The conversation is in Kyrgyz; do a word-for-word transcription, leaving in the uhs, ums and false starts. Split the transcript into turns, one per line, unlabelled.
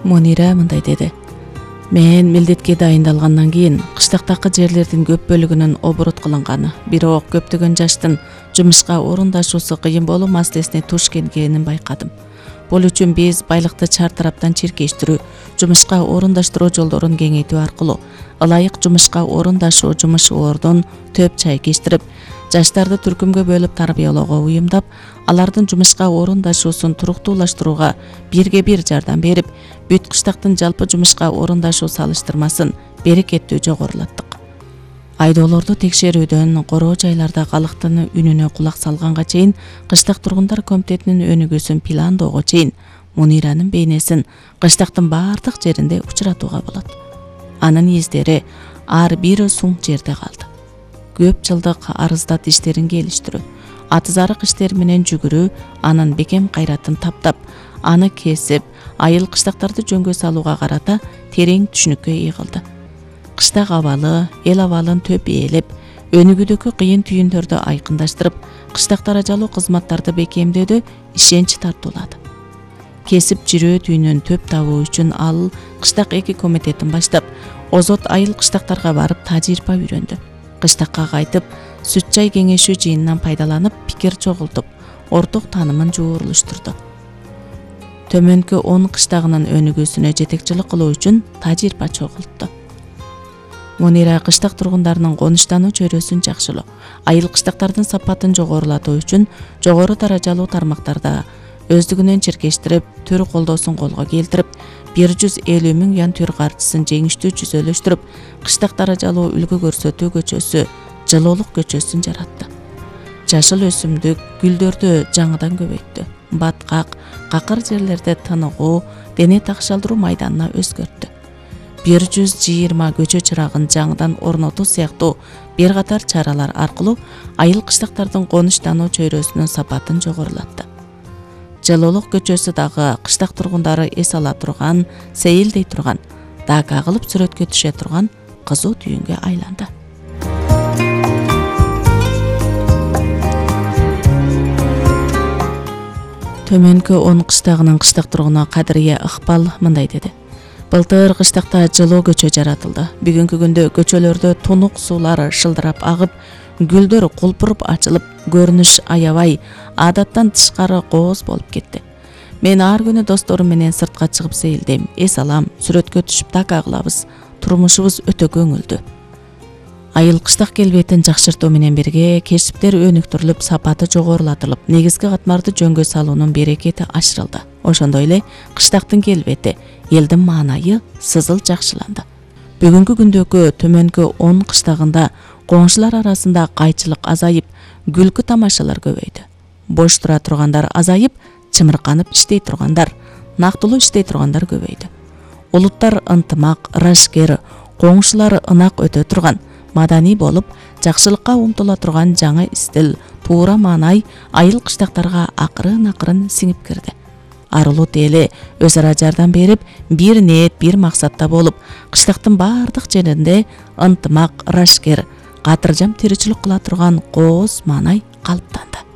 Монира мындай деди. Мен милдетке дайындалгандан кийин кыштактагы жерлердин көп бөлүгүнүн оборот кылынганы, бирок көптөгөн жаштын жумушка орундашуусу кыйын болуу маселесине туш келгенин байкадым. Бул үчүн биз байлыкты чартараптан чиркештирүү, жумушка орундаштыруу жолдорун кеңейтүү аркылуу ылайык жумушка орундашуу жумуш ордун төп чайкештирип, жаштарды түркүмгө бөлүп тарбиялоого уюмдап, алардын жумушка орундашуусун туруктуулаштырууга бирге бир жардам берип, бүт кыштактын жалпы жумушка орундашуу салыштырмасын берекеттүү жогорулаттык. Айдоолорду текшерүүдөн короо жайларда калктын үнүнө кулак салганга чейин, кыштак тургундар комитетинин өнүгүүсүн пландоого чейин Муниранын бейнесин кыштактын баардык жеринде учуратууга болот. Анын издери ар бир суң жерде калды. Көп жылдык арыздат иштерин келиштирүү, атызарык иштер менен жүгүрүү анын бекем кайратын таптап, аны кесип, айыл кыштактарды жөнгө салууга карата терең түшүнүккө ээ кылды. Кыштак абалы, эл абалын төп ээлеп, өнүгүүдөгү кыйын түйүндөрдү айкындаштырып, кыштак даражалуу кызматтарды бекемдөөдө ишенч тартуулады. Кесип жүрүү түйүнүн төп табуу үчүн ал кыштак эки комитетин баштап, озот айыл кыштактарга барып тажрыйба үйрөндү. Кыштакка кайтып, сүт чай кеңешүү жыйынынан пайдаланып, пикир чогултуп, орток таанымын жуурулуштурду. Төмөнкү он кыштагынын өнүгүүсүнө жетекчилик кылуу үчүн тажрыйба чогултtu. Монира кыштак тургундарынын конуштануу чөйрөсүн жакшылоо, айыл кыштактардын сапатын жогорулатуу үчүн жогору даражалуу тармактарда өздүгүнөн чиркештирип, төр колдоосун колго келтирип, бир жүз элүү миң уян төр картысын жеңиштүү жүзөлөштүрүп, кыштак даражалуу үлгү көрсөтүү көчөсү, жылуулук көчөсүн жаратты. Жашыл өсүмдүк, гүлдөрдү жаңыдан көбөйттү. Баткак, какыр жерлерде тыныгуу, дене такшалдыруу майданына өзгөрттү. бир жүз жыйырма көчө чырагын жаңыдан орнотуу сыяктуу бир катар чаралар аркылуу айыл кыштактардын конуштануу чөйрөсүнүн сапатын жогорулатты. Жылуулук көчөсү дагы кыштак тургундары эс ала турган, сейилдей турган, дака кылып сүрөткө түшө турган кызуу түйүнгө айланды. Төмөнкү он кыштагынын кыштак тургуну Кадырия Ыкбал мындай деди. Былтыр кыштакта жылуу көчө жаратылды. Бүгүнкү күндө көчөлөрдө тунук суулар шылдырап агып, гүлдөр кулпуруп ачылып, көрүнүш аябай, адаттан тышкары кооз болуп кетти. Мен ар күнү досторум менен сыртка чыгып сейилдейм, эс алам, сүрөткө түшүп така кылабыз. Турмушубуз өтө көңүлдүү. Айыл кыштак келбетин жакшыртуу менен бирге кесиптер өнүктүрүлүп, сапаты жогорулатылып, негизги катмарды жөнгө салуунун берекети ашырылды. Ошондой эле кыштактын келбети, элдин маанайы сызыл жакшыланды. Бүгүнкү күндөгү төмөнкү он кыштагында коңшулар арасында кайчылык азайып, күлкү тамашалар көбөйдү. Бош тура тургандар азайып, чымырканып иштей тургандар, нактылуу иштей тургандар көбөйдү. Улуттар ынтымак, ырашкер, коңшулары ынак өтө турган, маданий болуп, жакшылыкка умтула турган жаңы стил, туура маанай айыл кыштактарга акырын-акырын сиңип кирди. Арылут эли өз ара жардам берип, бир ниет, бир максатта болуп, кыштактын баардык жеринде ынтымак, ырашкер, катыржам тиричилик кыла турган кооз маанай калыптанды.